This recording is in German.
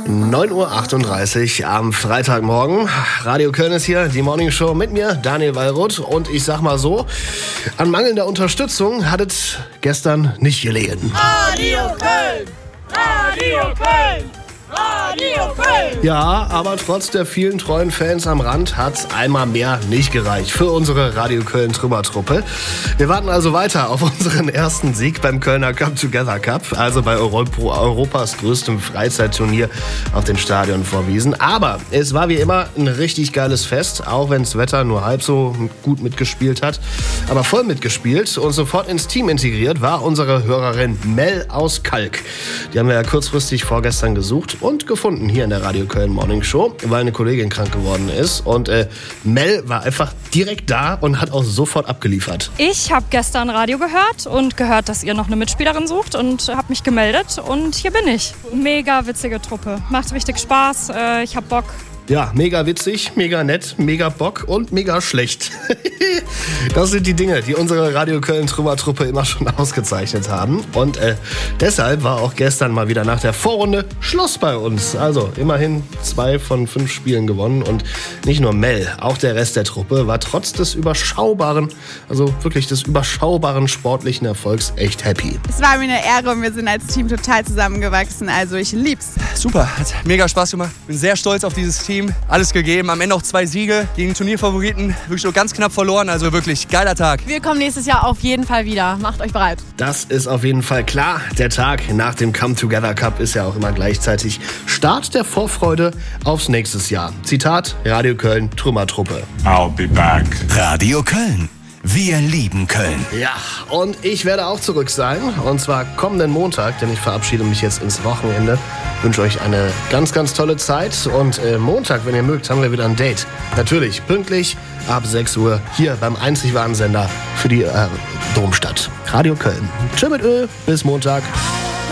9:38 Uhr am Freitagmorgen. Radio Köln ist hier, die Morning Show mit mir, Daniel Wallroth. Und ich sag mal so, an mangelnder Unterstützung hat es gestern nicht gelegen. Radio Köln! Radio Köln! Radio Köln! Ja, aber trotz der vielen treuen Fans am Rand hat's einmal mehr nicht gereicht für unsere Radio Köln Trümmertruppe. Wir warten also weiter auf unseren ersten Sieg beim Kölner Come Together Cup, also bei Europas größtem Freizeitturnier auf den Stadion vor Wiesn. Aber es war wie immer ein richtig geiles Fest, auch wenn das Wetter nur halb so gut mitgespielt hat. Aber voll mitgespielt und sofort ins Team integriert war unsere Hörerin Mel aus Kalk. Die haben wir ja kurzfristig vorgestern gesucht und gefunden hier in der Radio Köln Morning Show, weil eine Kollegin krank geworden ist. Und Mel war einfach direkt da und hat auch sofort abgeliefert. Ich habe gestern Radio gehört und gehört, dass ihr noch eine Mitspielerin sucht und habe mich gemeldet und hier bin ich. Mega witzige Truppe. Macht richtig Spaß. Ich habe Bock. Ja, mega witzig, mega nett, mega Bock und mega schlecht. Das sind die Dinge, die unsere Radio Köln Trümmertruppe immer schon ausgezeichnet haben. Und deshalb war auch gestern mal wieder nach der Vorrunde Schluss bei uns. Also immerhin 2 von 5 Spielen gewonnen. Und nicht nur Mel, auch der Rest der Truppe war trotz des überschaubaren, also wirklich des überschaubaren sportlichen Erfolgs echt happy. Es war mir eine Ehre und wir sind als Team total zusammengewachsen. Also ich lieb's. Super, hat mega Spaß gemacht. Bin sehr stolz auf dieses Team. Alles gegeben. Am Ende auch 2 Siege gegen Turnierfavoriten. Wirklich nur ganz knapp verloren. Also wirklich geiler Tag. Wir kommen nächstes Jahr auf jeden Fall wieder. Macht euch bereit. Das ist auf jeden Fall klar. Der Tag nach dem Come Together Cup ist ja auch immer gleichzeitig Start der Vorfreude aufs nächste Jahr. Zitat Radio Köln Trümmertruppe. I'll be back. Radio Köln. Wir lieben Köln. Ja, und ich werde auch zurück sein. Und zwar kommenden Montag, denn ich verabschiede mich jetzt ins Wochenende. Wünsche euch eine ganz, ganz tolle Zeit. Und Montag, wenn ihr mögt, haben wir wieder ein Date. Natürlich pünktlich ab 6 Uhr hier beim einzig wahren Sender für die Domstadt. Radio Köln. Tschö mit Ö, bis Montag.